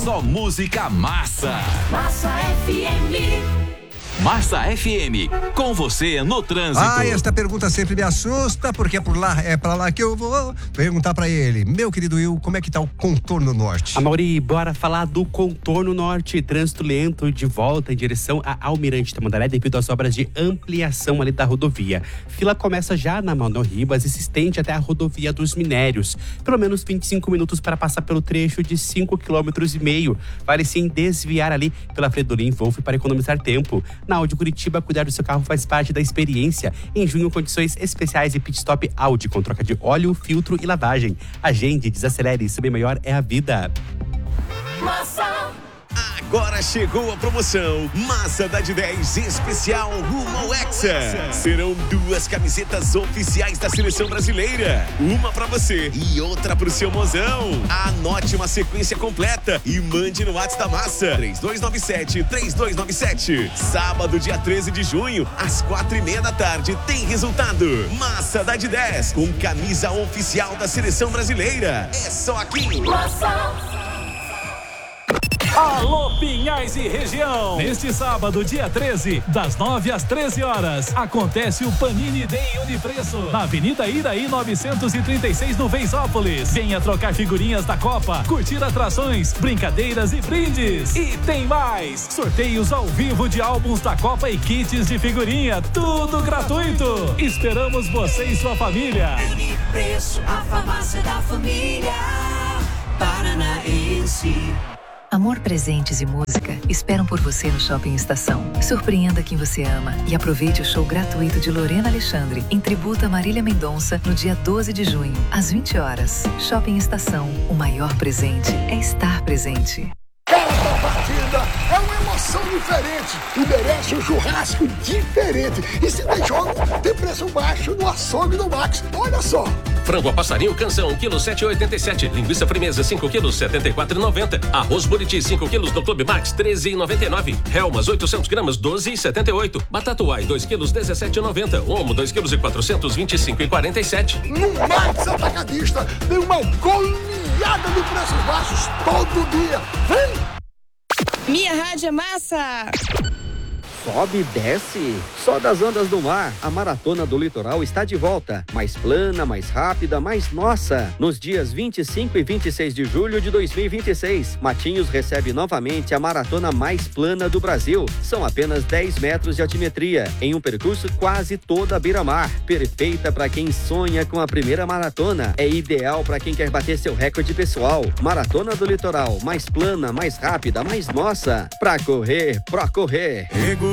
só música massa. Massa FM. Massa FM, com você no trânsito. Esta pergunta sempre me assusta, porque é pra lá que eu vou perguntar pra ele. Meu querido Will, como é que tá o contorno norte? Amaury, bora falar do contorno norte. Trânsito lento de volta em direção a Almirante Tamandaré devido às obras de ampliação ali da rodovia. Fila começa já na Manuel Ribas e se estende até a rodovia dos Minérios. Pelo menos 25 minutos para passar pelo trecho de 5,5 km. Vale sim desviar ali pela Fredolin Wolf para economizar tempo. Na Audi Curitiba, cuidar do seu carro faz parte da experiência. Em junho, condições especiais e pit stop Audi, com troca de óleo, filtro e lavagem. Agende, desacelere, subir maior é a vida. Massa. Agora chegou a promoção Massa da de 10 especial rumo ao Hexa. Serão 2 camisetas oficiais da seleção brasileira. Uma pra você e outra pro seu mozão. Anote uma sequência completa e mande no WhatsApp da Massa 3297-3297. Sábado, dia 13 de junho, às 4:30 da tarde, tem resultado. Massa da de 10 com camisa oficial da seleção brasileira. É só aqui. Massa. Alô, Pinhais e região! Neste sábado, dia 13, das 9 às 13 horas, acontece o Panini Day Unipreço, na Avenida Iraí 936, no Veisópolis. Venha trocar figurinhas da Copa, curtir atrações, brincadeiras e brindes. E tem mais! Sorteios ao vivo de álbuns da Copa e kits de figurinha, tudo gratuito! Esperamos você e sua família! Unipreço, a farmácia da família paranaense. Amor, presentes e música esperam por você no Shopping Estação. Surpreenda quem você ama e aproveite o show gratuito de Lorena Alexandre em tributo a Marília Mendonça no dia 12 de junho, às 20 horas. Shopping Estação, o maior presente é estar presente. Cada partida é uma emoção diferente e merece um churrasco diferente. E se tem jogo, tem preço baixo no açougue do Max. Olha só. Frango a passarinho Canção, 1 kg 7,87. Linguiça frimeza, 5 kg 74,90. Arroz Buriti, 5 kg do Clube Max, 13,99. Helmas, 800 gramas, 12,78. Batata Uai, 2 kg 17,90. Omo, 2 kg 400, 25,47. No Max Atacadista tem uma goleada de preços baixos todo dia. Vem! Minha rádio é massa! Sobe e desce. Só das ondas do mar, a Maratona do Litoral está de volta. Mais plana, mais rápida, mais nossa. Nos dias 25 e 26 de julho de 2026, Matinhos recebe novamente a maratona mais plana do Brasil. São apenas 10 metros de altimetria, em um percurso quase toda a beira-mar. Perfeita para quem sonha com a primeira maratona. É ideal para quem quer bater seu recorde pessoal. Maratona do Litoral, mais plana, mais rápida, mais nossa. Pra correr, pro correr.